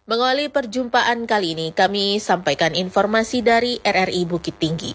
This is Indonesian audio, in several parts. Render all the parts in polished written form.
Mengawali perjumpaan kali ini, kami sampaikan informasi dari RRI Bukit Tinggi.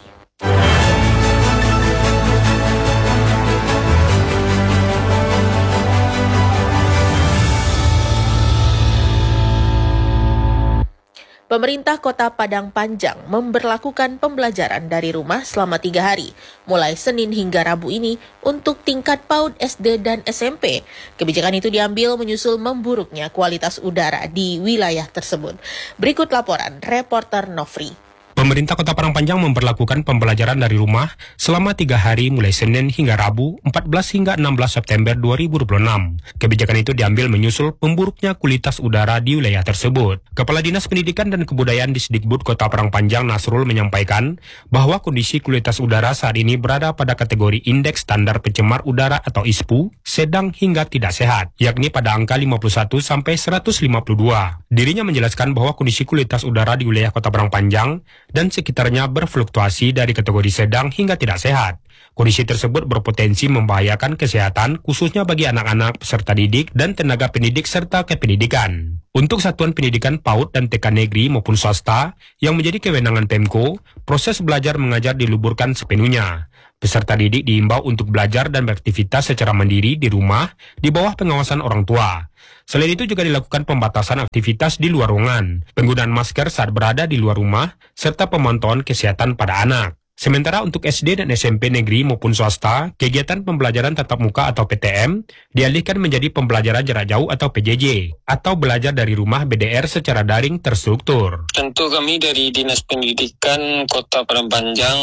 Pemerintah Kota Padang Panjang memberlakukan pembelajaran dari rumah selama 3 hari, mulai Senin hingga Rabu ini untuk tingkat PAUD, SD, dan SMP. Kebijakan itu diambil menyusul memburuknya kualitas udara di wilayah tersebut. Berikut laporan reporter Nofri. Pemerintah Kota Padang Panjang memperlakukan pembelajaran dari rumah selama 3 hari mulai Senin hingga Rabu 14 hingga 16 September 2026. Kebijakan itu diambil menyusul memburuknya kualitas udara di wilayah tersebut. Kepala Dinas Pendidikan dan Kebudayaan Disdikbud Kota Padang Panjang Nasrul menyampaikan bahwa kondisi kualitas udara saat ini berada pada kategori Indeks Standar Pencemar Udara atau ISPU sedang hingga tidak sehat, yakni pada angka 51 sampai 152. Dirinya menjelaskan bahwa kondisi kualitas udara di wilayah Kota Padang Panjang dan sekitarnya berfluktuasi dari kategori sedang hingga tidak sehat. Kondisi tersebut berpotensi membahayakan kesehatan khususnya bagi anak-anak, peserta didik, dan tenaga pendidik serta kependidikan. Untuk satuan pendidikan PAUD dan TK negeri maupun swasta yang menjadi kewenangan Pemko, proses belajar mengajar diliburkan sepenuhnya. Peserta didik diimbau untuk belajar dan beraktivitas secara mandiri di rumah di bawah pengawasan orang tua. Selain itu juga dilakukan pembatasan aktivitas di luar ruangan, penggunaan masker saat berada di luar rumah, serta pemantauan kesehatan pada anak. Sementara untuk SD dan SMP negeri maupun swasta, kegiatan pembelajaran tatap muka atau PTM dialihkan menjadi pembelajaran jarak jauh atau PJJ, atau belajar dari rumah BDR secara daring terstruktur. Tentu kami dari Dinas Pendidikan Kota Padang Panjang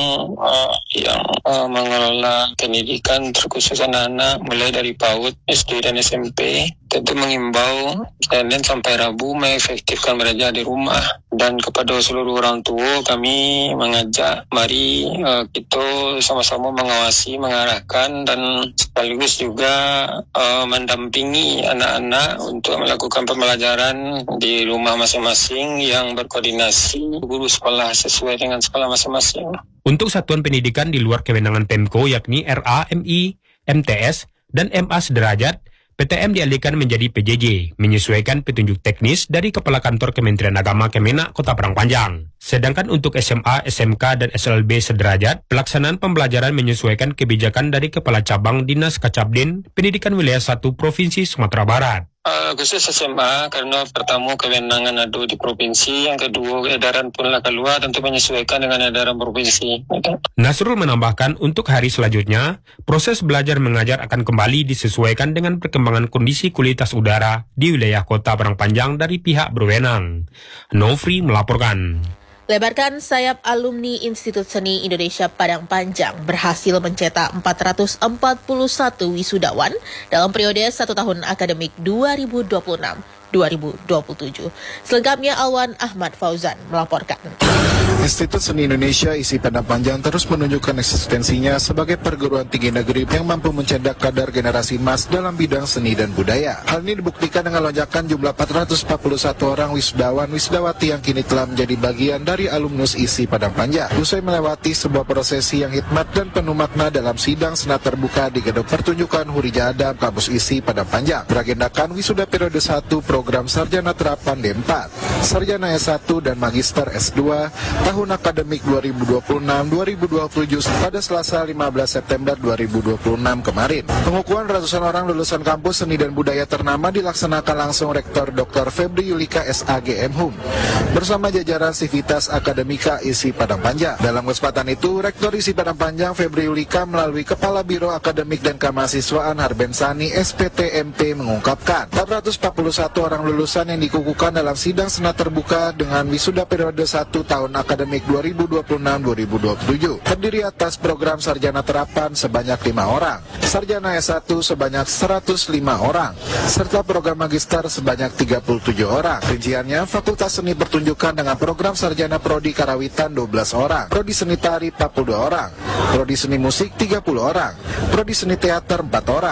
yang mengelola pendidikan terkhusus anak-anak mulai dari PAUD, SD dan SMP, tentu mengimbau Senin sampai Rabu mengefektifkan belajar di rumah. Dan kepada seluruh orang tua kami mengajak mari kita sama-sama mengawasi, mengarahkan dan sekaligus juga mendampingi anak-anak untuk melakukan pembelajaran di rumah masing-masing yang berkoordinasi guru sekolah sesuai dengan sekolah masing-masing. Untuk satuan pendidikan di luar kewenangan Pemko yakni RA, MI, MTS, dan MA sederajat, PTM dialihkan menjadi PJJ, menyesuaikan petunjuk teknis dari Kepala Kantor Kementerian Agama Kemenak Kota Padang Panjang. Sedangkan untuk SMA, SMK, dan SLB sederajat, pelaksanaan pembelajaran menyesuaikan kebijakan dari Kepala Cabang Dinas Kacabdin Pendidikan Wilayah 1 Provinsi Sumatera Barat. Khusus SMA karena pertama kewenangan ada di provinsi, yang kedua edaran punlah keluar tentu menyesuaikan dengan edaran provinsi. Nasrul menambahkan untuk hari selanjutnya, proses belajar mengajar akan kembali disesuaikan dengan perkembangan kondisi kualitas udara di wilayah Kota Padang Panjang dari pihak berwenang. Nofri melaporkan. Lebarkan sayap alumni Institut Seni Indonesia Padang Panjang berhasil mencetak 441 wisudawan dalam periode 1 tahun akademik 2026-2027. Selengkapnya Alwan Ahmad Fauzan melaporkan. Institut Seni Indonesia ISI Padang Panjang terus menunjukkan eksistensinya sebagai perguruan tinggi negeri yang mampu mencetak kadar generasi emas dalam bidang seni dan budaya. Hal ini dibuktikan dengan lonjakan jumlah 441 orang wisudawan-wisudawati yang kini telah menjadi bagian dari alumnus ISI Padang Panjang. Usai melewati sebuah prosesi yang hikmat dan penuh makna dalam sidang senat terbuka di gedung pertunjukan Hurija Adam kampus ISI Padang Panjang, beragendakan wisuda periode 1 program Sarjana Terapan D4, Sarjana S1 dan Magister S2 tahun akademik 2026-2027 pada Selasa 15 September 2026 kemarin. Pengukuhan ratusan orang lulusan kampus seni dan budaya ternama dilaksanakan langsung Rektor Dr. Febri Yulika SAGM Hum bersama jajaran Sivitas Akademika ISI Padang Panjang. Dalam kesempatan itu, Rektor ISI Padang Panjang Febri Yulika melalui Kepala Biro Akademik dan Kemahasiswaan Harbensani SPTMP mengungkapkan 441 orang lulusan yang dikukuhkan dalam sidang senat terbuka dengan wisuda periode 1 tahun akademik 2026-2027 terdiri atas program Sarjana Terapan sebanyak 5 orang, Sarjana S1 sebanyak 105 orang, serta program Magister sebanyak 37 orang. Rinciannya, Fakultas Seni Pertunjukan dengan program Sarjana Prodi Karawitan 12 orang, Prodi Seni Tari 42 orang, Prodi Seni Musik 30 orang, Prodi Seni Teater 4 orang,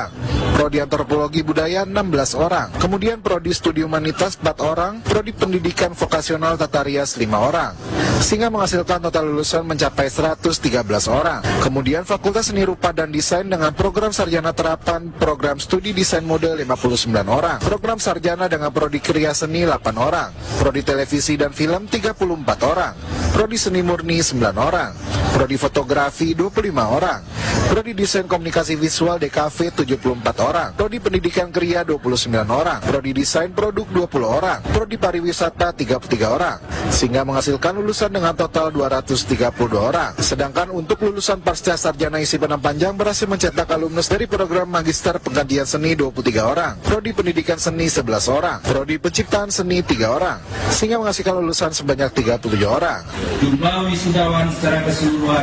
Prodi Antropologi Budaya 16 orang, kemudian Prodi Studi Humanitas 4 orang, Prodi Pendidikan Vokasional Tata Rias 5 orang, sehingga menghasilkan total lulusan mencapai 113 orang. Kemudian Fakultas Seni Rupa dan Desain dengan program sarjana terapan, program studi desain mode 59 orang, program sarjana dengan Prodi Kriya Seni 8 orang, Prodi Televisi dan Film 34 orang, Prodi Seni Murni 9 orang, Prodi Fotografi 25 orang, Prodi Desain Komunikasi Visual DKV 74 orang, Prodi Pendidikan Kriya 29 orang, Prodi Desain Produk 20 orang, Prodi Pariwisata 33 orang, sehingga menghasilkan lulusan dengan total 232 orang. Sedangkan untuk lulusan pasca sarjana isi penam panjang berhasil mencetak alumnus dari program Magister Pengkajian Seni 23 orang, Prodi Pendidikan Seni 11 orang, Prodi Penciptaan Seni 3 orang, sehingga menghasilkan lulusan sebanyak 37 orang. Jumlah wisudawan secara keseluruhan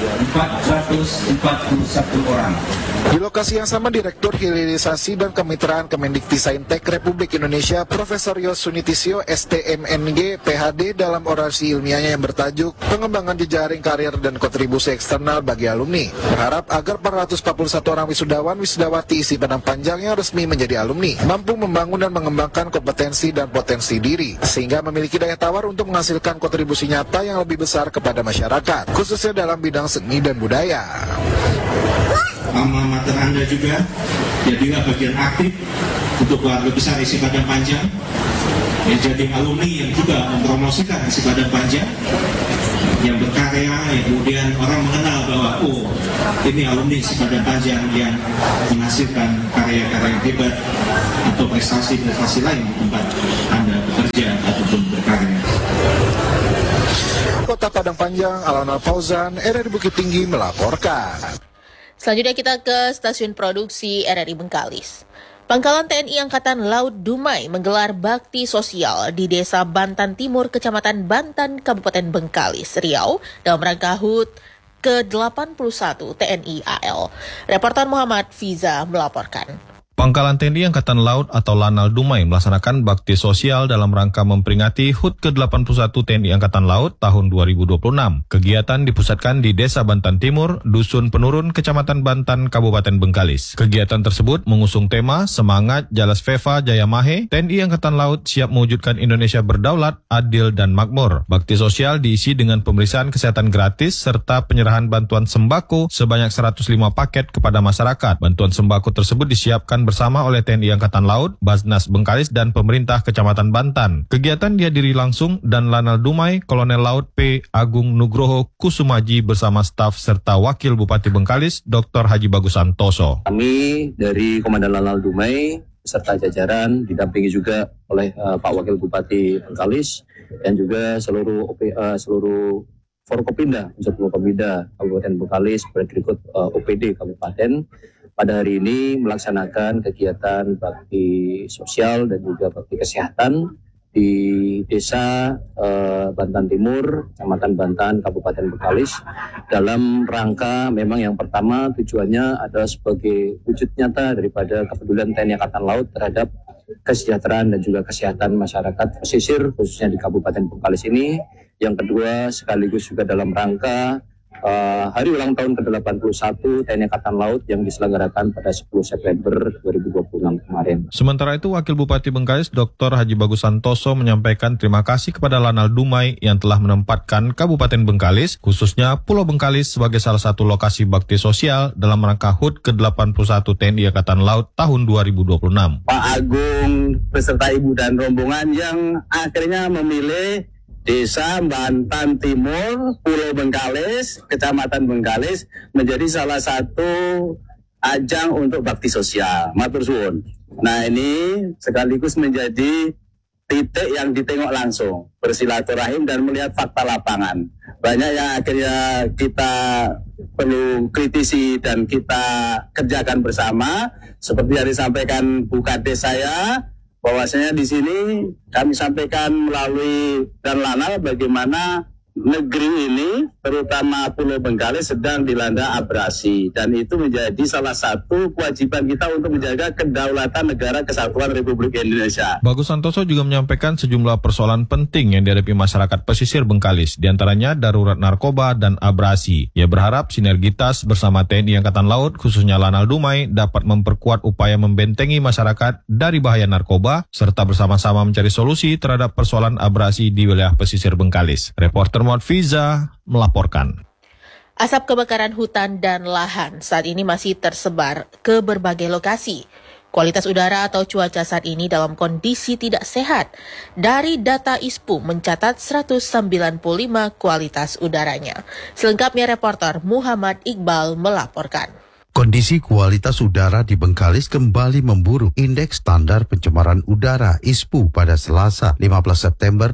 441 orang. Di lokasi yang sama, Direktur Hilirisasi dan Kemitraan Kemendikti-Saintek Republik Indonesia Profesor Yos Sunitisio STMNG PhD dalam orasi ilmiahnya yang bertajuk Pengembangan Jejaring Karir dan Kontribusi Eksternal bagi Alumni berharap agar 441 orang wisudawan wisudawati isi penam panjang yang resmi menjadi alumni mampu membangun dan mengembangkan kompetensi dan potensi diri sehingga memiliki daya tawar untuk menghasilkan kontribusi nyata yang lebih besar kepada masyarakat, khususnya dalam bidang seni dan budaya. Alma mater Anda juga jadilah bagian aktif untuk keluarga besar isi Padang Panjang, jadi alumni yang juga mempromosikan isi Padang Panjang, yang berkarya, yang kemudian orang mengenal bahwa ini alumni isi Padang Panjang yang menghasilkan karya-karya yang hebat atau prestasi-prestasi lain di tempat Anda bekerja ataupun berkarya. Kota Padang Panjang, Alana Fauzan, RRI Bukit Tinggi melaporkan. Selanjutnya kita ke stasiun produksi RRI Bengkalis. Pangkalan TNI Angkatan Laut Dumai menggelar bakti sosial di Desa Bantan Timur, Kecamatan Bantan, Kabupaten Bengkalis, Riau, dalam rangka HUT ke-81 TNI AL. Reporter Muhammad Fiza melaporkan. Pangkalan TNI Angkatan Laut atau Lanal Dumai melaksanakan bakti sosial dalam rangka memperingati HUT ke-81 TNI Angkatan Laut tahun 2026. Kegiatan dipusatkan di Desa Bantan Timur, Dusun Penurun, Kecamatan Bantan, Kabupaten Bengkalis. Kegiatan tersebut mengusung tema Semangat Jalas Veva Jaya Mahe, TNI Angkatan Laut siap mewujudkan Indonesia berdaulat, adil, dan makmur. Bakti sosial diisi dengan pemeriksaan kesehatan gratis serta penyerahan bantuan sembako sebanyak 105 paket kepada masyarakat. Bantuan sembako tersebut disiapkan bersama oleh TNI Angkatan Laut, Basnas Bengkalis, dan pemerintah Kecamatan Bantan. Kegiatan dihadiri langsung dan Lanal Dumai, Kolonel Laut P. Agung Nugroho Kusumaji bersama staf serta Wakil Bupati Bengkalis, Dr. Haji Bagus Santoso. Kami dari Komandan Lanal Dumai serta jajaran didampingi juga oleh Pak Wakil Bupati Bengkalis dan juga seluruh Forkopimda, Unsur Forkopimda Kabupaten Bengkalis berikut OPD Kabupaten. Pada hari ini melaksanakan kegiatan bakti sosial dan juga bakti kesehatan di Desa Bantan Timur, Kecamatan Bantan, Kabupaten Bengkalis, dalam rangka memang yang pertama tujuannya adalah sebagai wujud nyata daripada kepedulian TNI Angkatan Laut terhadap kesejahteraan dan juga kesehatan masyarakat pesisir khususnya di Kabupaten Bengkalis ini. Yang kedua sekaligus juga dalam rangka hari ulang tahun ke-81 TNI Angkatan Laut yang diselenggarakan pada 10 September 2026 kemarin. Sementara itu, Wakil Bupati Bengkalis Dr. Haji Bagus Santoso menyampaikan terima kasih kepada Lanal Dumai yang telah menempatkan Kabupaten Bengkalis, khususnya Pulau Bengkalis, sebagai salah satu lokasi bakti sosial dalam rangka HUT ke-81 TNI Angkatan Laut tahun 2026. Pak Agung beserta Ibu dan rombongan yang akhirnya memilih Desa Bantan Timur, Pulau Bengkalis, Kecamatan Bengkalis menjadi salah satu ajang untuk bakti sosial. Matur suwun. Nah, ini sekaligus menjadi titik yang ditengok langsung, bersilaturahim dan melihat fakta lapangan. Banyak yang akhirnya kita perlu kritisi dan kita kerjakan bersama. Seperti yang disampaikan Bu Kades saya, bahwasanya di sini kami sampaikan melalui dan Lanal bagaimana negeri ini, terutama Pulau Bengkalis, sedang dilanda abrasi. Dan itu menjadi salah satu kewajiban kita untuk menjaga kedaulatan negara kesatuan Republik Indonesia. Bagus Santoso juga menyampaikan sejumlah persoalan penting yang dihadapi masyarakat pesisir Bengkalis, diantaranya darurat narkoba dan abrasi. Ia berharap sinergitas bersama TNI Angkatan Laut, khususnya Lanal Dumai, dapat memperkuat upaya membentengi masyarakat dari bahaya narkoba, serta bersama-sama mencari solusi terhadap persoalan abrasi di wilayah pesisir Bengkalis. Reporter Muhammad Fiza melaporkan. Asap kebakaran hutan dan lahan saat ini masih tersebar ke berbagai lokasi. Kualitas udara atau cuaca saat ini dalam kondisi tidak sehat. Dari data ISPU mencatat 195 kualitas udaranya. Selengkapnya reporter Muhammad Iqbal melaporkan. Kondisi kualitas udara di Bengkalis kembali memburuk. Indeks standar pencemaran udara ISPU pada Selasa 15 September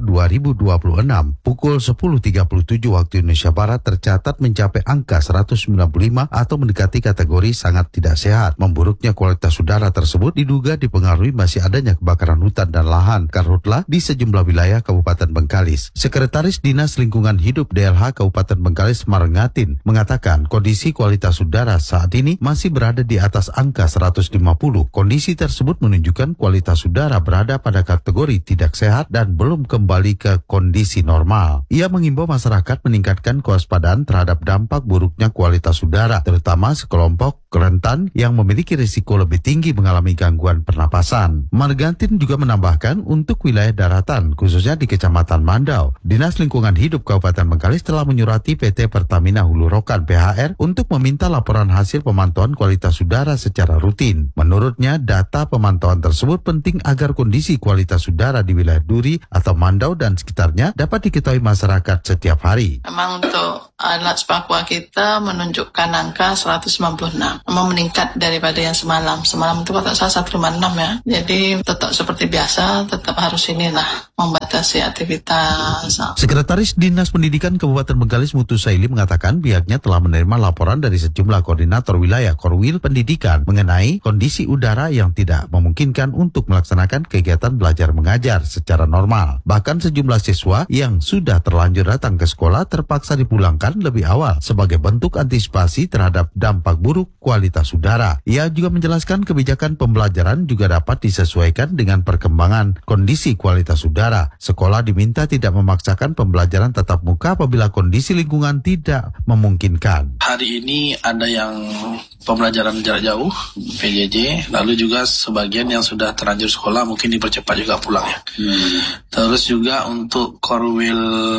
2026 pukul 10.37 waktu Indonesia Barat tercatat mencapai angka 195 atau mendekati kategori sangat tidak sehat. Memburuknya kualitas udara tersebut diduga dipengaruhi masih adanya kebakaran hutan dan lahan karhutla di sejumlah wilayah Kabupaten Bengkalis. Sekretaris Dinas Lingkungan Hidup DLH Kabupaten Bengkalis Marengatin mengatakan kondisi kualitas udara saat ini masih berada di atas angka 150. Kondisi tersebut menunjukkan kualitas udara berada pada kategori tidak sehat dan belum kembali ke kondisi normal. Ia mengimbau masyarakat meningkatkan kewaspadaan terhadap dampak buruknya kualitas udara, terutama sekelompok rentan yang memiliki risiko lebih tinggi mengalami gangguan pernapasan. Margantin juga menambahkan untuk wilayah daratan, khususnya di Kecamatan Mandau, Dinas Lingkungan Hidup Kabupaten Bengkalis telah menyurati PT Pertamina Hulu Rokan PHR untuk meminta laporan hasil pemantauan kualitas udara secara rutin. Menurutnya, data pemantauan tersebut penting agar kondisi kualitas udara di wilayah Duri atau Mandau dan sekitarnya dapat diketahui masyarakat setiap hari. Memang untuk alat spakwa kita menunjukkan angka 196. Memang meningkat daripada yang semalam. Semalam itu kata saya 156 ya. Jadi tetap seperti biasa, tetap harus membatasi aktivitas. Sekretaris Dinas Pendidikan Kabupaten Bengkalis Mutu Saili mengatakan pihaknya telah menerima laporan dari sejumlah koordinator wilayah Korwil Pendidikan mengenai kondisi udara yang tidak memungkinkan untuk melaksanakan kegiatan belajar mengajar secara normal. Bahkan sejumlah siswa yang sudah terlanjur datang ke sekolah terpaksa dipulangkan lebih awal sebagai bentuk antisipasi terhadap dampak buruk kualitas udara. Ia juga menjelaskan kebijakan pembelajaran juga dapat disesuaikan dengan perkembangan kondisi kualitas udara. Sekolah diminta tidak memaksakan pembelajaran tatap muka apabila kondisi lingkungan tidak memungkinkan. Hari ini ada yang pembelajaran jarak jauh, PJJ, lalu juga sebagian yang sudah terlanjur sekolah mungkin dipercepat juga pulangnya. Terus juga untuk Korwil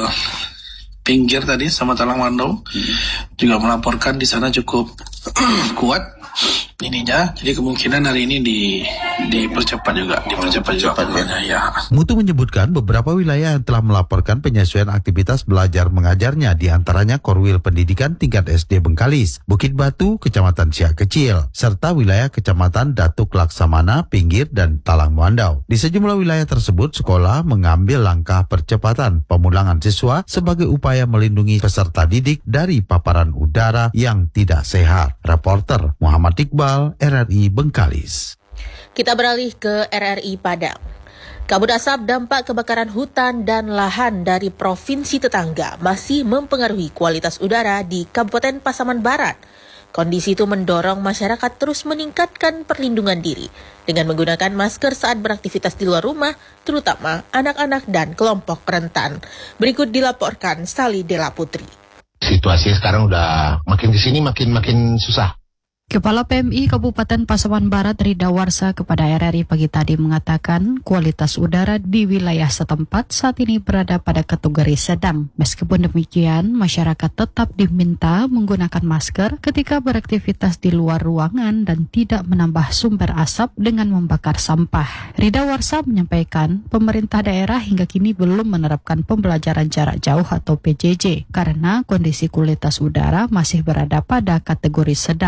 pinggir tadi sama Talang Mandau juga melaporkan di sana cukup kuat ininya, jadi kemungkinan hari ini dipercepat juga ya. Mutu menyebutkan beberapa wilayah yang telah melaporkan penyesuaian aktivitas belajar mengajarnya, diantaranya Korwil Pendidikan tingkat SD Bengkalis, Bukit Batu, Kecamatan Siak Kecil, serta wilayah Kecamatan Datuk Laksamana, Pinggir, dan Talang Mandau. Di sejumlah wilayah tersebut, sekolah mengambil langkah percepatan pemulangan siswa sebagai upaya melindungi peserta didik dari paparan udara yang tidak sehat. Reporter Muhammad Iqbal, RRI Bengkalis. Kita beralih ke RRI Padang. Kabut asap dampak kebakaran hutan dan lahan dari provinsi tetangga masih mempengaruhi kualitas udara di Kabupaten Pasaman Barat. Kondisi itu mendorong masyarakat terus meningkatkan perlindungan diri dengan menggunakan masker saat beraktivitas di luar rumah, terutama anak-anak dan kelompok rentan. Berikut dilaporkan Sali Dela Putri. Situasi sekarang udah makin kesini makin susah. Kepala PMI Kabupaten Pasaman Barat Rida Warsa kepada RRI pagi tadi mengatakan kualitas udara di wilayah setempat saat ini berada pada kategori sedang. Meskipun demikian, masyarakat tetap diminta menggunakan masker ketika beraktivitas di luar ruangan dan tidak menambah sumber asap dengan membakar sampah. Rida Warsa menyampaikan pemerintah daerah hingga kini belum menerapkan pembelajaran jarak jauh atau PJJ karena kondisi kualitas udara masih berada pada kategori sedang. Akan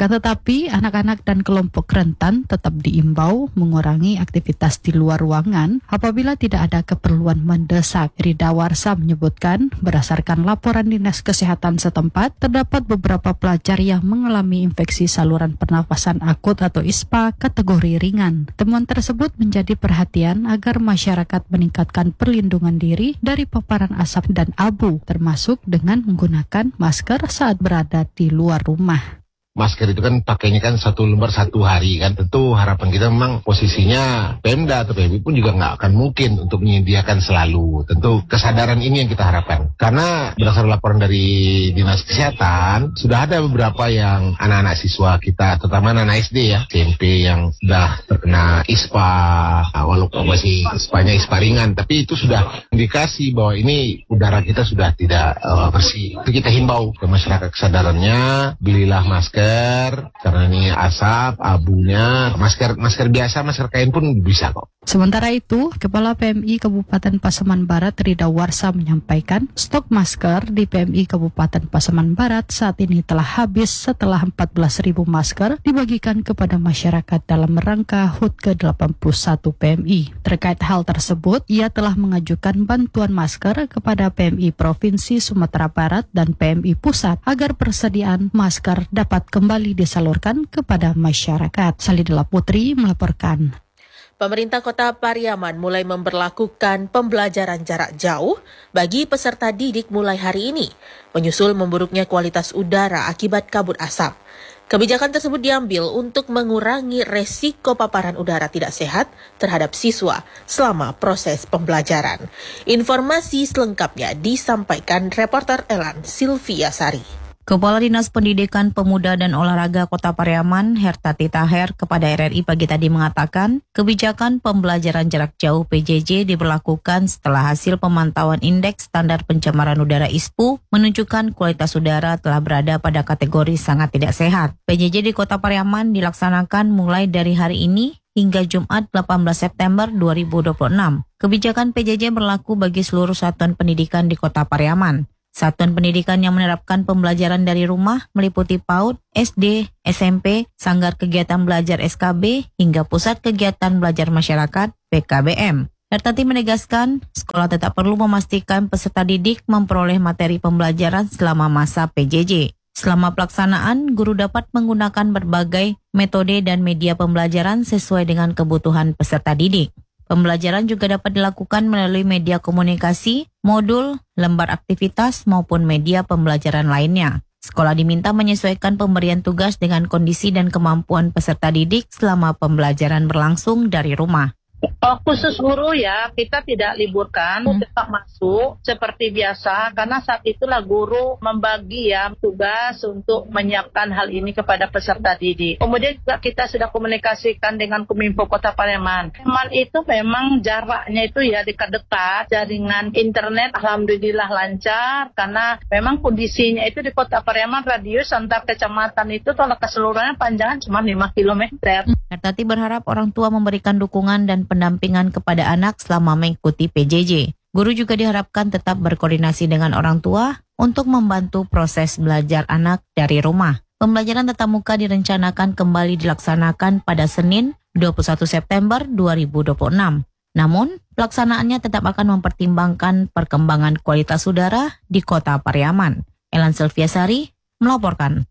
Akan tetapi, anak-anak dan kelompok rentan tetap diimbau mengurangi aktivitas di luar ruangan apabila tidak ada keperluan mendesak. Rida Warsa menyebutkan, berdasarkan laporan Dinas Kesehatan setempat, terdapat beberapa pelajar yang mengalami infeksi saluran pernafasan akut atau ISPA kategori ringan. Temuan tersebut menjadi perhatian agar masyarakat meningkatkan perlindungan diri dari paparan asap dan abu, termasuk dengan menggunakan masker saat berada di luar rumah. Masker itu kan pakainya kan 1 lembar 1 hari kan. Tentu harapan kita memang posisinya Pemda atau PMI pun juga nggak akan mungkin untuk menyediakan selalu. Tentu kesadaran ini yang kita harapkan. Karena berdasarkan laporan dari Dinas Kesehatan, sudah ada beberapa yang anak-anak siswa kita, terutama anak SD ya, SMP yang sudah terkena ISPA, walaupun masih ISPA-nya ISPA ringan, tapi itu sudah indikasi bahwa ini udara kita sudah tidak bersih. Itu kita himbau ke masyarakat kesadarannya, belilah masker, karena ini asap, abunya, masker biasa, masker kain pun bisa kok. Sementara itu, Kepala PMI Kabupaten Pasaman Barat Rida Warsa menyampaikan stok masker di PMI Kabupaten Pasaman Barat saat ini telah habis setelah 14.000 masker dibagikan kepada masyarakat dalam rangka HUT ke-81 PMI. Terkait hal tersebut, ia telah mengajukan bantuan masker kepada PMI Provinsi Sumatera Barat dan PMI Pusat agar persediaan masker dapat kembali disalurkan kepada masyarakat. Salidela Putri melaporkan. Pemerintah Kota Pariaman mulai memberlakukan pembelajaran jarak jauh bagi peserta didik mulai hari ini, menyusul memburuknya kualitas udara akibat kabut asap. Kebijakan tersebut diambil untuk mengurangi resiko paparan udara tidak sehat terhadap siswa selama proses pembelajaran. Informasi selengkapnya disampaikan reporter Elan Silvia Sari. Kepala Dinas Pendidikan Pemuda dan Olahraga Kota Pariaman, Hertati Taher, kepada RRI pagi tadi mengatakan, kebijakan pembelajaran jarak jauh PJJ diberlakukan setelah hasil pemantauan Indeks Standar Pencemaran Udara ISPU menunjukkan kualitas udara telah berada pada kategori sangat tidak sehat. PJJ di Kota Pariaman dilaksanakan mulai dari hari ini hingga Jumat 18 September 2026. Kebijakan PJJ berlaku bagi seluruh satuan pendidikan di Kota Pariaman. Satuan pendidikan yang menerapkan pembelajaran dari rumah meliputi PAUD, SD, SMP, Sanggar Kegiatan Belajar SKB, hingga Pusat Kegiatan Belajar Masyarakat PKBM. Hertati menegaskan, sekolah tetap perlu memastikan peserta didik memperoleh materi pembelajaran selama masa PJJ. Selama pelaksanaan, guru dapat menggunakan berbagai metode dan media pembelajaran sesuai dengan kebutuhan peserta didik. Pembelajaran juga dapat dilakukan melalui media komunikasi, modul, lembar aktivitas, maupun media pembelajaran lainnya. Sekolah diminta menyesuaikan pemberian tugas dengan kondisi dan kemampuan peserta didik selama pembelajaran berlangsung dari rumah. Khusus guru ya, kita tidak liburkan, tetap masuk seperti biasa karena saat itulah guru membagi ya tugas untuk menyiapkan hal ini kepada peserta didik. Kemudian juga kita sudah komunikasikan dengan Kominfo Kota Pariaman. Memang itu memang jaraknya itu ya dekat-dekat, jaringan internet alhamdulillah lancar karena memang kondisinya itu di Kota Pariaman radius antar kecamatan itu kalau keseluruhannya panjangnya cuma 5 km. Hertati berharap orang tua memberikan dukungan dan pendampingan kepada anak selama mengikuti PJJ. Guru juga diharapkan tetap berkoordinasi dengan orang tua untuk membantu proses belajar anak dari rumah. Pembelajaran tatap muka direncanakan kembali dilaksanakan pada Senin 21 September 2026. Namun, pelaksanaannya tetap akan mempertimbangkan perkembangan kualitas udara di Kota Pariaman. Elan Silviasari melaporkan.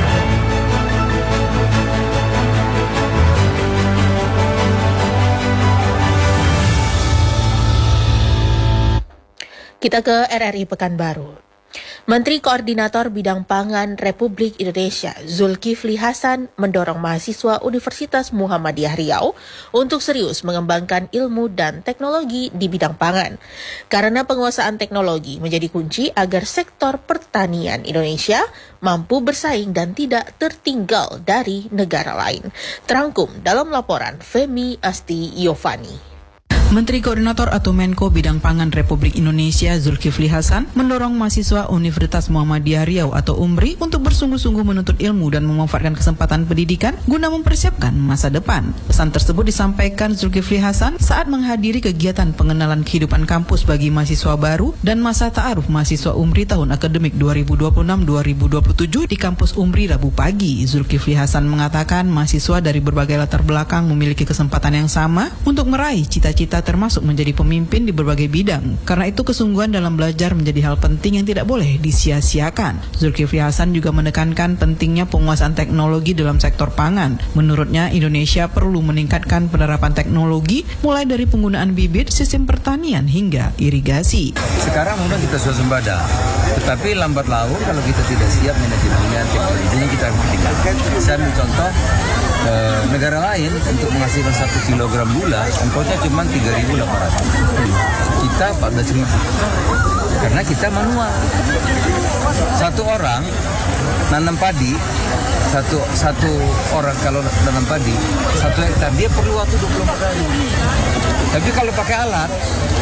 Kita ke RRI Pekanbaru. Menteri Koordinator Bidang Pangan Republik Indonesia Zulkifli Hasan mendorong mahasiswa Universitas Muhammadiyah Riau untuk serius mengembangkan ilmu dan teknologi di bidang pangan. Karena penguasaan teknologi menjadi kunci agar sektor pertanian Indonesia mampu bersaing dan tidak tertinggal dari negara lain. Terangkum dalam laporan Femi Asti Yovani. Menteri Koordinator atau Menko Bidang Pangan Republik Indonesia Zulkifli Hasan mendorong mahasiswa Universitas Muhammadiyah Riau atau UMRI untuk bersungguh-sungguh menuntut ilmu dan memanfaatkan kesempatan pendidikan guna mempersiapkan masa depan. Pesan tersebut disampaikan Zulkifli Hasan saat menghadiri kegiatan pengenalan kehidupan kampus bagi mahasiswa baru dan masa ta'aruf mahasiswa UMRI tahun akademik 2026-2027 di kampus UMRI Rabu pagi. Zulkifli Hasan mengatakan mahasiswa dari berbagai latar belakang memiliki kesempatan yang sama untuk meraih cita-cita termasuk menjadi pemimpin di berbagai bidang. Karena itu kesungguhan dalam belajar menjadi hal penting yang tidak boleh disia-siakan. Zulkifli Hasan juga menekankan pentingnya penguasaan teknologi dalam sektor pangan. Menurutnya, Indonesia perlu meningkatkan penerapan teknologi mulai dari penggunaan bibit, sistem pertanian hingga irigasi. Sekarang memang kita swasembada, tetapi lambat laun kalau kita tidak siap manajemennya, teknologinya kita tinggalkan. Saya ambil contoh negara lain untuk menghasilkan 1 kilogram gula, ongkosnya cuma 3.800. Kita 14.000. Karena kita manual. Satu orang nanam padi, satu orang kalau nanam padi 1 hektar dia perlu waktu 24 hari. Tapi kalau pakai alat,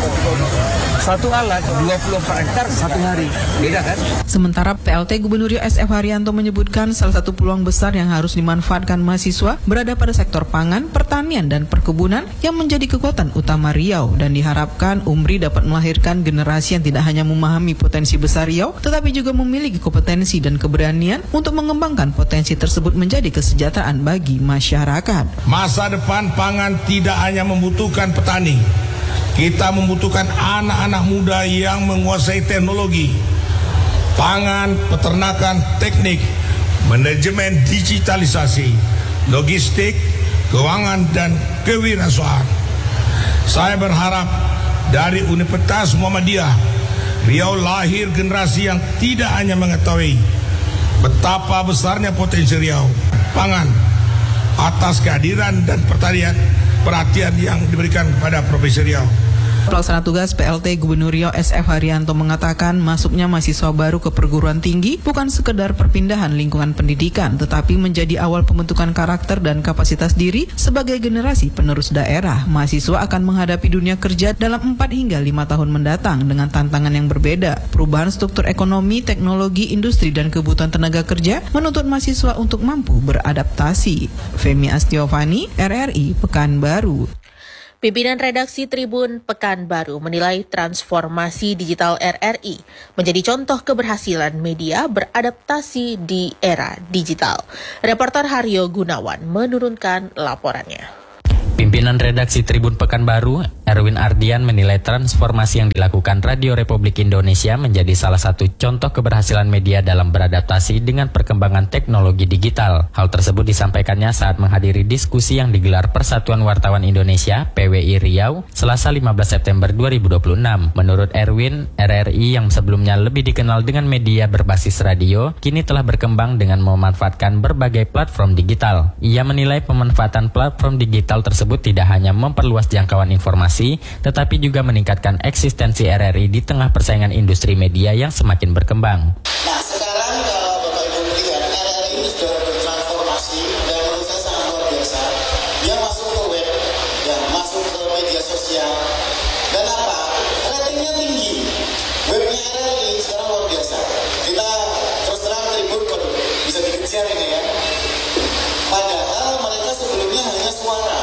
satu alat 24 hektar 1 hari, beda kan? Sementara PLT Gubernur Riau SF Haryanto menyebutkan salah satu peluang besar yang harus dimanfaatkan mahasiswa berada pada sektor pangan, pertanian, dan perkebunan yang menjadi kekuatan utama Riau, dan diharapkan UMRI dapat melahirkan generasi yang tidak hanya memahami potensi besar Riau, tetapi juga memiliki kompetensi dan keberanian untuk mengembangkan potensi tersebut menjadi kesejahteraan bagi masyarakat. Masa depan pangan tidak hanya membutuhkan petani, kita membutuhkan anak-anak muda yang menguasai teknologi, pangan, peternakan, teknik, manajemen digitalisasi, logistik, keuangan, dan kewirausahaan. Saya berharap dari Universitas Muhammadiyah Riau lahir generasi yang tidak hanya mengetahui betapa besarnya potensi Riau pangan atas kehadiran dan perhatian yang diberikan kepada Provinsi Riau. Pelaksana tugas PLT Gubernur Riau SF Haryanto mengatakan masuknya mahasiswa baru ke perguruan tinggi bukan sekedar perpindahan lingkungan pendidikan, tetapi menjadi awal pembentukan karakter dan kapasitas diri sebagai generasi penerus daerah. Mahasiswa akan menghadapi dunia kerja dalam 4 hingga 5 tahun mendatang dengan tantangan yang berbeda. Perubahan struktur ekonomi, teknologi, industri, dan kebutuhan tenaga kerja menuntut mahasiswa untuk mampu beradaptasi. Femi Astiovani, RRI Pekanbaru. Pimpinan redaksi Tribun Pekanbaru menilai transformasi digital RRI menjadi contoh keberhasilan media beradaptasi di era digital. Reporter Haryo Gunawan menurunkan laporannya. Pimpinan redaksi Tribun Pekanbaru, Erwin Ardian, menilai transformasi yang dilakukan Radio Republik Indonesia menjadi salah satu contoh keberhasilan media dalam beradaptasi dengan perkembangan teknologi digital. Hal tersebut disampaikannya saat menghadiri diskusi yang digelar Persatuan Wartawan Indonesia (PWI) Riau, Selasa 15 September 2026. Menurut Erwin, RRI yang sebelumnya lebih dikenal dengan media berbasis radio, kini telah berkembang dengan memanfaatkan berbagai platform digital. Ia menilai pemanfaatan platform digital tersebut tidak hanya memperluas jangkauan informasi, tetapi juga meningkatkan eksistensi RRI di tengah persaingan industri media yang semakin berkembang. Nah, sekarang kalau Bapak Ibu lihat, RRI ini sudah bertransformasi dan menurut saya sangat luar biasa. Dia masuk ke web, ya, masuk ke media sosial, dan apa? Ratingnya tinggi. Webnya RRI sekarang luar biasa. Kita terus terang Tribun kok bisa dikejar ini ya. Padahal mereka sebelumnya hanya suara.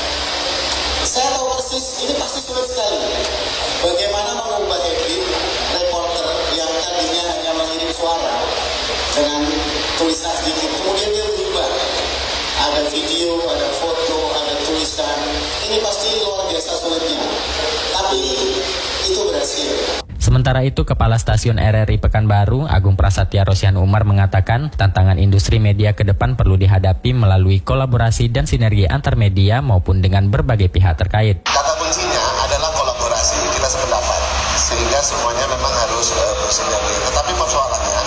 Saya tahu persis, ini pasti sulit sekali. Bagaimana mengubah habit reporter yang tadinya hanya mengirim suara dengan tulisan sedikit, kemudian dia berubah. Ada video, ada foto, ada tulisan. Ini pasti luar biasa sulitnya. Tapi itu berhasil. Sementara itu, Kepala Stasiun RRI Pekanbaru, Agung Prasetya Rosihan Umar, mengatakan tantangan industri media ke depan perlu dihadapi melalui kolaborasi dan sinergi antar media maupun dengan berbagai pihak terkait. Kata kuncinya adalah kolaborasi, kita sependapat, sehingga semuanya memang harus bersinergi. Tetapi persoalannya,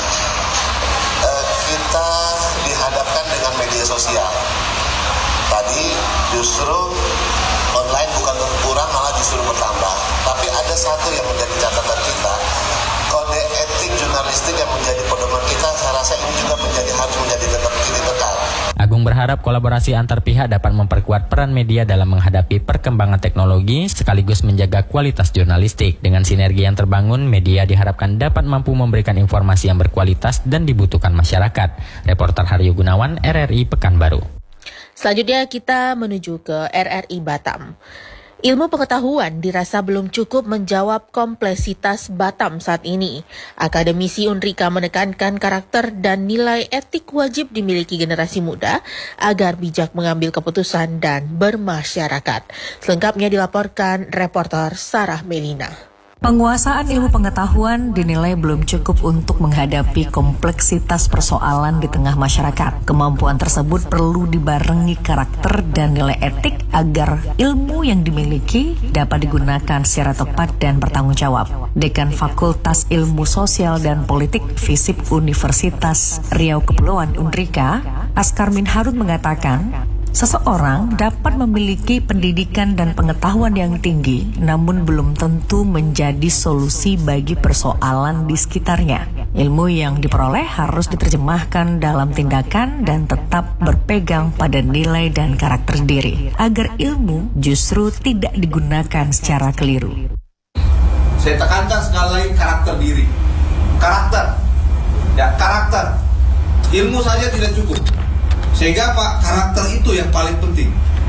kita dihadapkan dengan media sosial. Tadi justru online bukan berkurang, malah justru bertambah. Tapi ada satu yang menjadi catatan kita, kode etik jurnalistik yang menjadi pedoman kita, saya rasa ini juga harus menjadi tetap tetap. Agung berharap kolaborasi antar pihak dapat memperkuat peran media dalam menghadapi perkembangan teknologi sekaligus menjaga kualitas jurnalistik. Dengan sinergi yang terbangun, media diharapkan dapat mampu memberikan informasi yang berkualitas dan dibutuhkan masyarakat. Reporter Haryo Gunawan, RRI Pekanbaru. Selanjutnya kita menuju ke RRI Batam. Ilmu pengetahuan dirasa belum cukup menjawab kompleksitas Batam saat ini. Akademisi Unrika menekankan karakter dan nilai etik wajib dimiliki generasi muda agar bijak mengambil keputusan dan bermasyarakat. Selengkapnya dilaporkan reporter Sarah Melina. Penguasaan ilmu pengetahuan dinilai belum cukup untuk menghadapi kompleksitas persoalan di tengah masyarakat. Kemampuan tersebut perlu dibarengi karakter dan nilai etik agar ilmu yang dimiliki dapat digunakan secara tepat dan bertanggung jawab. Dekan Fakultas Ilmu Sosial dan Politik FISIP Universitas Riau Kepulauan Unrika, Askarmin Harun mengatakan, seseorang dapat memiliki pendidikan dan pengetahuan yang tinggi, namun belum tentu menjadi solusi bagi persoalan di sekitarnya. Ilmu yang diperoleh harus diterjemahkan dalam tindakan dan tetap berpegang pada nilai dan karakter diri, agar ilmu justru tidak digunakan secara keliru. Saya tekankan sekali lagi karakter diri. Karakter. Ilmu saja tidak cukup. Sehingga Pak, karakter itu yang paling penting.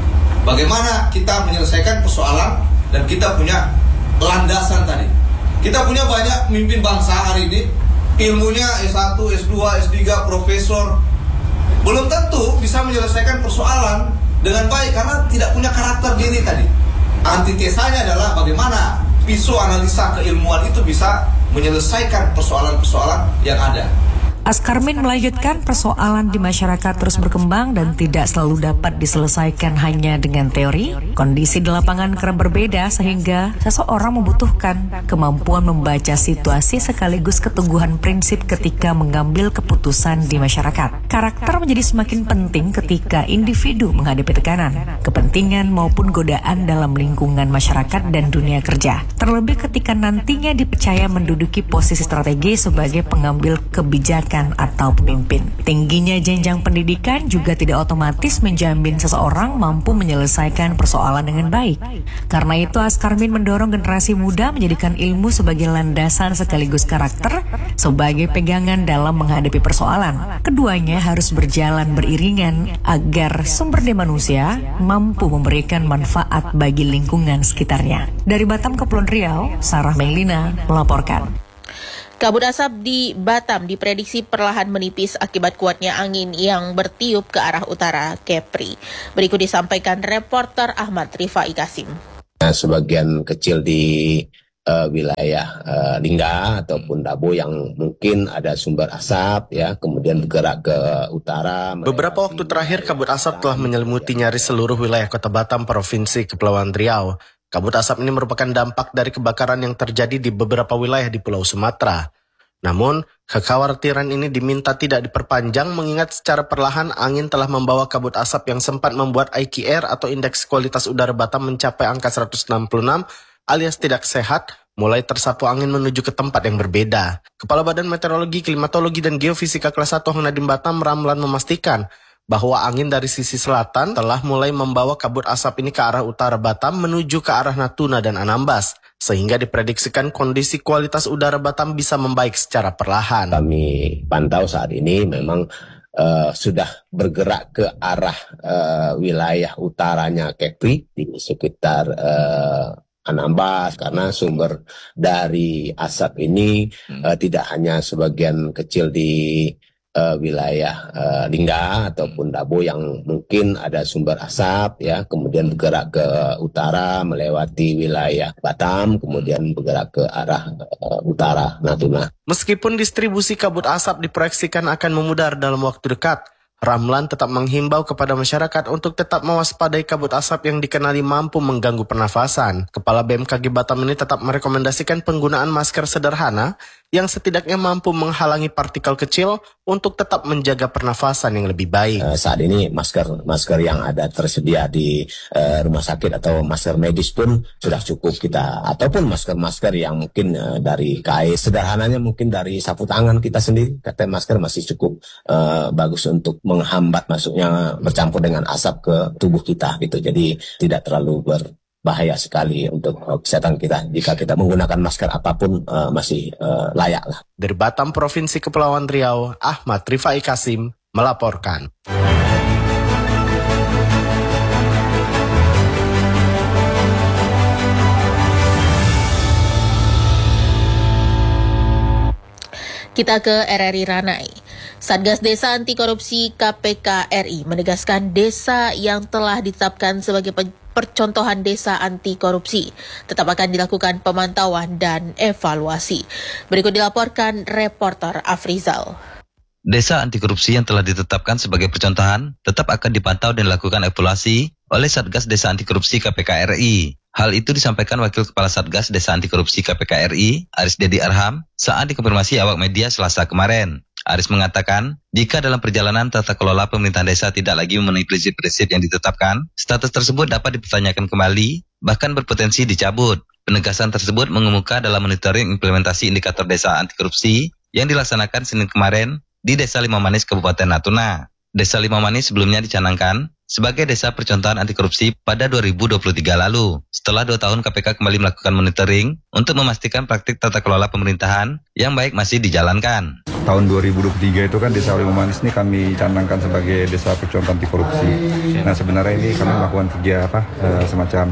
Bagaimana kita menyelesaikan persoalan dan kita punya landasan tadi. Kita punya banyak pemimpin bangsa hari ini, ilmunya S1, S2, S3, profesor. Belum tentu bisa menyelesaikan persoalan dengan baik karena tidak punya karakter diri tadi. Antitesanya adalah bagaimana pisau analisa keilmuan itu bisa menyelesaikan persoalan-persoalan yang ada. Askarmin melanjutkan persoalan di masyarakat terus berkembang dan tidak selalu dapat diselesaikan hanya dengan teori. Kondisi di lapangan kerap berbeda sehingga seseorang membutuhkan kemampuan membaca situasi sekaligus keteguhan prinsip ketika mengambil keputusan di masyarakat. Karakter menjadi semakin penting ketika individu menghadapi tekanan, kepentingan maupun godaan dalam lingkungan masyarakat dan dunia kerja. Terlebih ketika nantinya dipercaya menduduki posisi strategis sebagai pengambil kebijakan atau pemimpin. Tingginya jenjang pendidikan juga tidak otomatis menjamin seseorang mampu menyelesaikan persoalan dengan baik. Karena itu Askarmin mendorong generasi muda menjadikan ilmu sebagai landasan sekaligus karakter sebagai pegangan dalam menghadapi persoalan. Keduanya harus berjalan beriringan agar sumber daya manusia mampu memberikan manfaat bagi lingkungan sekitarnya. Dari Batam, Kepulauan Riau, Sarah Melina melaporkan. Kabut asap di Batam diprediksi perlahan menipis akibat kuatnya angin yang bertiup ke arah utara Kepri. Berikut disampaikan reporter Ahmad Rifai Kasim. Sebagian kecil di wilayah Lingga ataupun Dabo yang mungkin ada sumber asap, ya, kemudian bergerak ke utara. Beberapa waktu terakhir kabut asap telah menyelimuti nyaris seluruh wilayah Kota Batam, Provinsi Kepulauan Riau. Kabut asap ini merupakan dampak dari kebakaran yang terjadi di beberapa wilayah di Pulau Sumatera. Namun, kekhawatiran ini diminta tidak diperpanjang mengingat secara perlahan angin telah membawa kabut asap yang sempat membuat IQR atau Indeks Kualitas Udara Batam mencapai angka 166 alias tidak sehat, mulai tersapu angin menuju ke tempat yang berbeda. Kepala Badan Meteorologi, Klimatologi, dan Geofisika Kelas 1 Hang Nadiem Batam, Ramlan, memastikan bahwa angin dari sisi selatan telah mulai membawa kabut asap ini ke arah utara Batam menuju ke arah Natuna dan Anambas, sehingga diprediksikan kondisi kualitas udara Batam bisa membaik secara perlahan. Kami pantau saat ini memang sudah bergerak ke arah wilayah utaranya Kepri di sekitar Anambas, karena sumber dari asap ini tidak hanya sebagian kecil di wilayah Lingga ataupun Dabo yang mungkin ada sumber asap, ya, kemudian bergerak ke utara melewati wilayah Batam, kemudian bergerak ke arah utara Natuna. Meskipun distribusi kabut asap diproyeksikan akan memudar dalam waktu dekat, Ramlan tetap menghimbau kepada masyarakat untuk tetap mewaspadai kabut asap yang dikenali mampu mengganggu pernafasan. Kepala BMKG Batam ini tetap merekomendasikan penggunaan masker sederhana yang setidaknya mampu menghalangi partikel kecil untuk tetap menjaga pernafasan yang lebih baik. Saat ini masker yang ada tersedia di rumah sakit atau masker medis pun sudah cukup kita, ataupun masker yang mungkin dari kain, sederhananya mungkin dari sapu tangan kita sendiri, kata masker masih cukup bagus untuk menghambat masuknya bercampur dengan asap ke tubuh kita gitu. Jadi tidak terlalu berbahaya sekali untuk kesehatan kita. Jika kita menggunakan masker apapun masih layak lah. Dari Batam, Provinsi Kepulauan Riau, Ahmad Rifai Kasim melaporkan. Kita ke RRI Ranai. Satgas Desa Anti Korupsi KPK RI menegaskan desa yang telah ditetapkan sebagai percontohan desa anti korupsi tetap akan dilakukan pemantauan dan evaluasi. Berikut dilaporkan reporter Afrizal. Desa anti korupsi yang telah ditetapkan sebagai percontohan tetap akan dipantau dan dilakukan evaluasi oleh Satgas Desa Anti Korupsi KPK RI. Hal itu disampaikan Wakil Kepala Satgas Desa Anti Korupsi KPK RI, Aris Dedi Arham, saat dikonfirmasi awak media Selasa kemarin. Aris mengatakan, jika dalam perjalanan tata kelola pemerintahan desa tidak lagi memenuhi prinsip-prinsip yang ditetapkan, status tersebut dapat dipertanyakan kembali, bahkan berpotensi dicabut. Penegasan tersebut mengemuka dalam monitoring implementasi indikator desa anti korupsi yang dilaksanakan Senin kemarin di Desa Limaumanis, Kabupaten Natuna. Desa Limaumanis sebelumnya dicanangkan sebagai desa percontohan anti korupsi pada 2023 lalu. Setelah 2 tahun KPK kembali melakukan monitoring untuk memastikan praktik tata kelola pemerintahan yang baik masih dijalankan. Tahun 2023 itu kan Desa Limaumanis ini kami canangkan sebagai desa percontohan anti korupsi. Nah sebenarnya ini kami melakukan kerja semacam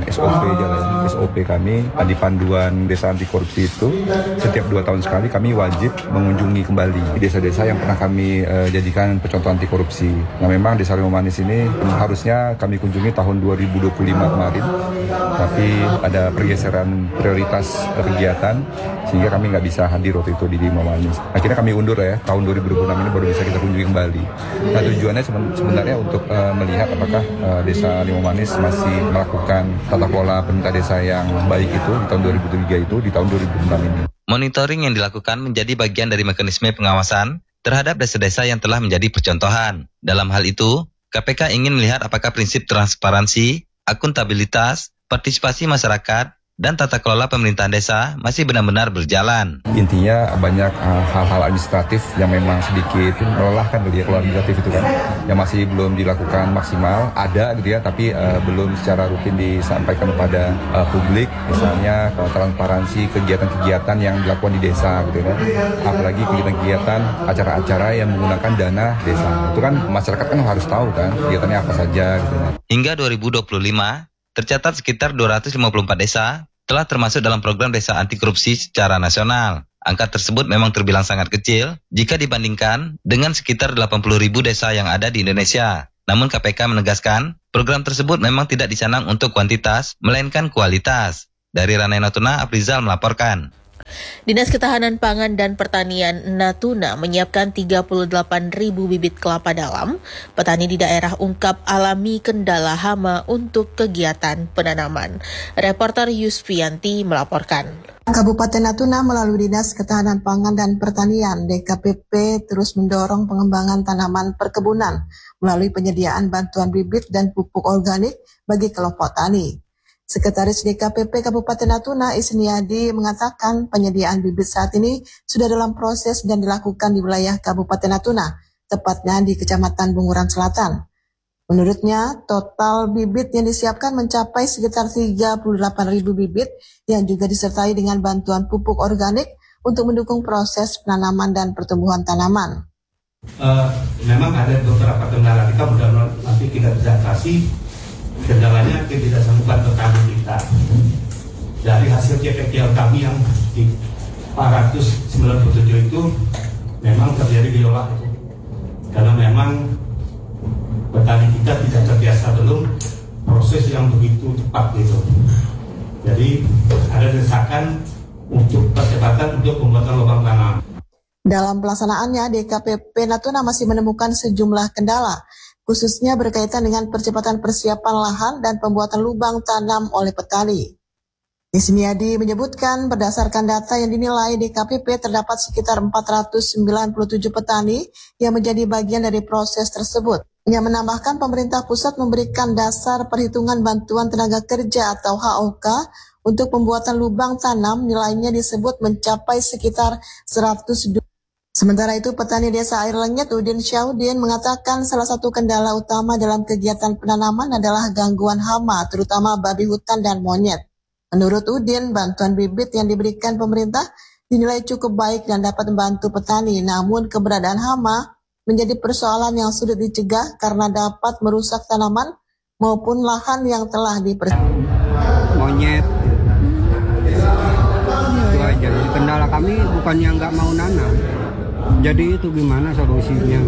SOP kami di panduan desa anti korupsi itu setiap 2 tahun sekali kami wajib mengunjungi kembali desa-desa yang pernah kami jadikan percontohan anti korupsi. Nah memang Desa Limaumanis ini harusnya kami kunjungi tahun 2025 kemarin, tapi ada pergeseran prioritas kegiatan sehingga kami nggak bisa hadir waktu itu di Limaumanis. Akhirnya kami undur ya, tahun 2026 ini baru bisa kita kunjungi kembali. Nah tujuannya sebenarnya untuk melihat apakah Desa Limaumanis masih melakukan tata kelola pemerintah desa yang baik itu di tahun 2003 itu di tahun 2026 ini. Monitoring yang dilakukan menjadi bagian dari mekanisme pengawasan terhadap desa-desa yang telah menjadi percontohan. Dalam hal itu, KPK ingin melihat apakah prinsip transparansi, akuntabilitas, partisipasi masyarakat, dan tata kelola pemerintahan desa masih benar-benar berjalan. Intinya banyak hal-hal administratif yang memang sedikit melelahkan gitu ya, kalau administratif itu kan yang masih belum dilakukan maksimal, ada gitu ya, tapi belum secara rutin disampaikan kepada publik, misalnya transparansi kegiatan-kegiatan yang dilakukan di desa gitu ya, apalagi kegiatan-kegiatan acara-acara yang menggunakan dana desa. Itu kan masyarakat kan harus tahu kan kegiatannya apa saja gitu ya. Hingga 2025, tercatat sekitar 254 desa telah termasuk dalam program desa anti korupsi secara nasional. Angka tersebut memang terbilang sangat kecil jika dibandingkan dengan sekitar 80.000 desa yang ada di Indonesia. Namun KPK menegaskan, program tersebut memang tidak dicanang untuk kuantitas, melainkan kualitas. Dari Ranai Natuna, Afrizal melaporkan. Dinas Ketahanan Pangan dan Pertanian Natuna menyiapkan 38.000 bibit kelapa dalam. Petani di daerah ungkap alami kendala hama untuk kegiatan penanaman. Reporter Yusfianti melaporkan. Kabupaten Natuna melalui Dinas Ketahanan Pangan dan Pertanian DKPP terus mendorong pengembangan tanaman perkebunan melalui penyediaan bantuan bibit dan pupuk organik bagi kelompok tani. Sekretaris DKPP Kabupaten Natuna Isniadi mengatakan penyediaan bibit saat ini sudah dalam proses dan dilakukan di wilayah Kabupaten Natuna, tepatnya di Kecamatan Bunguran Selatan. Menurutnya, total bibit yang disiapkan mencapai sekitar 38.000 bibit yang juga disertai dengan bantuan pupuk organik untuk mendukung proses penanaman dan pertumbuhan tanaman. Memang ada beberapa kendala, kita mudah-mudahan nanti kita bisa kasih. Kendalanya ketidaksanggupan petani kita. Dari hasil CPTL kami yang di 497 itu memang terjadi gejolak. Karena memang petani kita tidak terbiasa belum proses yang begitu cepat gitu. Jadi ada desakan untuk percepatan untuk pembuatan lubang tanam. Dalam pelaksanaannya, DKPP Natuna masih menemukan sejumlah kendala, khususnya berkaitan dengan percepatan persiapan lahan dan pembuatan lubang tanam oleh petani. Isniadi menyebutkan berdasarkan data yang dinilai DKPP terdapat sekitar 497 petani yang menjadi bagian dari proses tersebut. Ia menambahkan pemerintah pusat memberikan dasar perhitungan bantuan tenaga kerja atau HOK untuk pembuatan lubang tanam, nilainya disebut mencapai sekitar Sementara itu, petani desa Air Lengit Udin Syaudin mengatakan salah satu kendala utama dalam kegiatan penanaman adalah gangguan hama, terutama babi hutan dan monyet. Menurut Udin, bantuan bibit yang diberikan pemerintah dinilai cukup baik dan dapat membantu petani, namun keberadaan hama menjadi persoalan yang sulit dicegah karena dapat merusak tanaman maupun lahan yang telah monyet. Itu aja. Kendala kami bukannya nggak mau nanam. Jadi itu gimana solusinya?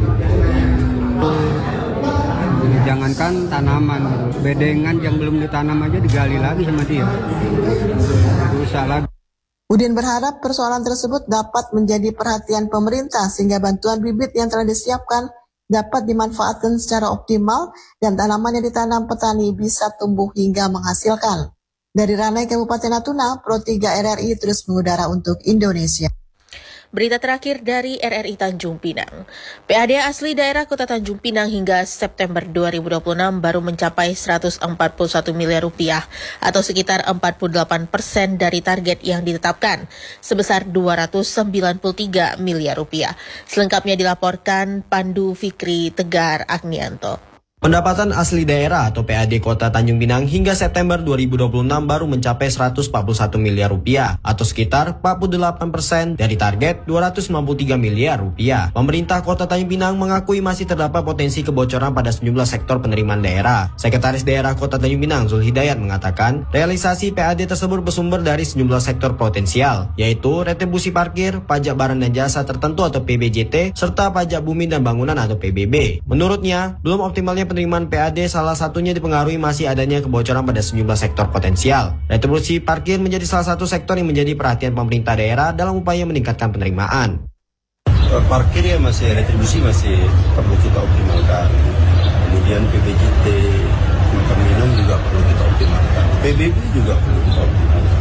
Jangankan tanaman, bedengan yang belum ditanam aja digali lagi sama dia. Rusak lagi. Udin berharap persoalan tersebut dapat menjadi perhatian pemerintah sehingga bantuan bibit yang telah disiapkan dapat dimanfaatkan secara optimal dan tanaman yang ditanam petani bisa tumbuh hingga menghasilkan. Dari Ranai Kabupaten Natuna, Pro 3 RRI terus mengudara untuk Indonesia. Berita terakhir dari RRI Tanjung Pinang. PAD asli daerah Kota Tanjung Pinang hingga September 2026 baru mencapai 141 miliar rupiah atau sekitar 48% dari target yang ditetapkan sebesar 293 miliar rupiah. Selengkapnya dilaporkan Pandu Fikri Tegar Agnianto. Pendapatan asli daerah atau PAD Kota Tanjung Pinang hingga September 2026 baru mencapai 141 miliar rupiah atau sekitar 48% dari target 293 miliar rupiah. Pemerintah Kota Tanjung Pinang mengakui masih terdapat potensi kebocoran pada sejumlah sektor penerimaan daerah. Sekretaris Daerah Kota Tanjung Pinang Zulhidayat mengatakan realisasi PAD tersebut bersumber dari sejumlah sektor potensial, yaitu retribusi parkir, pajak barang dan jasa tertentu atau PBJT, serta pajak bumi dan bangunan atau PBB. Menurutnya, belum optimalnya penerimaan PAD salah satunya dipengaruhi masih adanya kebocoran pada sejumlah sektor potensial. Retribusi parkir menjadi salah satu sektor yang menjadi perhatian pemerintah daerah dalam upaya meningkatkan penerimaan. Parkir ya retribusi masih perlu kita optimalkan. Kemudian PBJT, makan minum juga perlu kita optimalkan. PBB juga perlu kita optimalkan.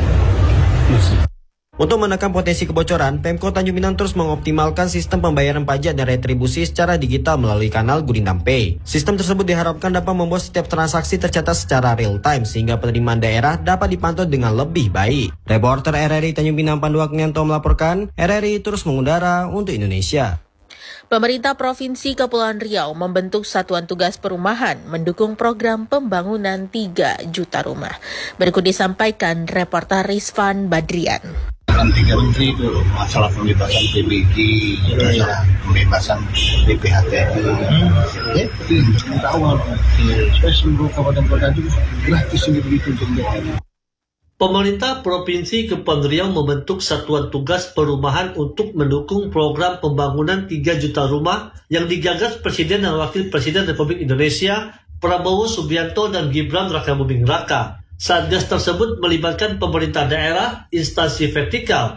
Untuk menekan potensi kebocoran, Pemkot Tanjung Pinang terus mengoptimalkan sistem pembayaran pajak dan retribusi secara digital melalui kanal Gurindam Pay. Sistem tersebut diharapkan dapat membuat setiap transaksi tercatat secara real time sehingga penerimaan daerah dapat dipantau dengan lebih baik. Reporter RRI Tanjung Pinang Pandu Agnianto melaporkan, RRI terus mengudara untuk Indonesia. Pemerintah Provinsi Kepulauan Riau membentuk Satuan Tugas Perumahan mendukung program pembangunan 3 juta rumah. Berikut disampaikan reporter Rizvan Badrian. 3 menteri itu masalah pembebasan PBG, masalah pembebasan BPHTN. Jadi awal supaya seluruh kabupaten kota itu gratis begitu untuk Pemerintah Provinsi Kepulauan Riau membentuk Satuan Tugas Perumahan untuk mendukung program pembangunan 3 juta rumah yang digagas Presiden dan Wakil Presiden Republik Indonesia Prabowo Subianto dan Gibran Rakabuming Raka. Satgas tersebut melibatkan pemerintah daerah, instansi vertikal,